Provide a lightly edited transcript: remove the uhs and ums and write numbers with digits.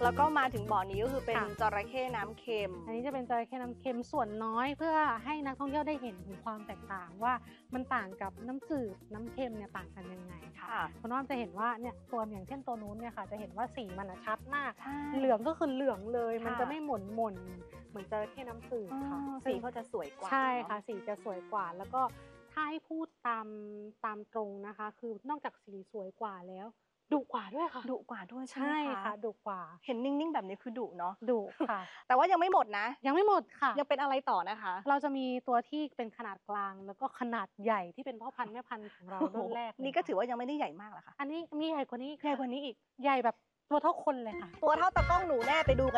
แล้วก็มาถึงบ่อนี้ก็คือเป็นค่ะจระเข้น้ำเค็มอันนี้จะเป็นจระเข้น้ำเค็มส่วนน้อยเพื่อให้นักท่องเที่ยวได้เห็นถึงความแตกต่างว่ามันต่างกับน้ำจืดน้ำเค็มเนี่ยต่างกันยังไงค่ะค่ะคุณอ้อมจะเห็นว่าเนี่ยตัวอย่างเช่นตัวนู้นเนี่ยค่ะจะเห็นว่าสีมันอะชัดมากใช่เหลืองก็คือเหลืองเลยค่ะมันจะไม่หม่นเหมือนจระเข้น้ำจืดค่ะสีเขาจะสวยกว่าใช่ค่ะเนอสีจะสวยกว่าแล้วก็ถ้าให้พูดตามตรงนะคะ คือนอกจากสีสวยกว่าแล้วดุกว่าด้วยค่ะดุกว่าด้วยใช่ใช่ไหมค่ะดุกว่าเห็นนิ่งๆแบบนี้คือดุเนาะดุค่ะแต่ว่ายังไม่หมดนะยังไม่หมดค่ะยังเป็นอะไรต่อนะคะเราจะมีตัวที่เป็นขนาดกลางแล้วก็ขนาดใหญ่ที่เป็นพ่อพันธุ์แม่พันธุ์ของเรารุ่นแรกเลยนี่ก็ค่ะถือว่ายังไม่ได้ใหญ่มากเหรอคะอันนี้มีใหญ่กว่านี้ใหญ่กว่านี้อีกใหญ่แบบตัวเท่าคนเลยค่ะตัวเท่าตะกล้องหนูแน่ไปดูกัน